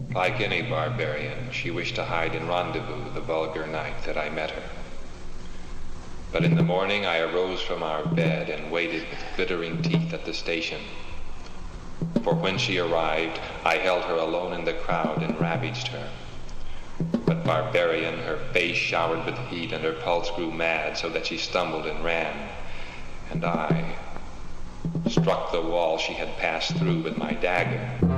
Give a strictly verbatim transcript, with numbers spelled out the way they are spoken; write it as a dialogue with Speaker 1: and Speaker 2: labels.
Speaker 1: Like any barbarian, she wished to hide in rendezvous the vulgar night that I met her. But in the morning I arose from our bed and waited with glittering teeth at the station. For when she arrived, I held her alone in the crowd and ravaged her. But barbarian, her face showered with heat and her pulse grew mad so that she stumbled and ran. And I struck the wall she had passed through with my dagger.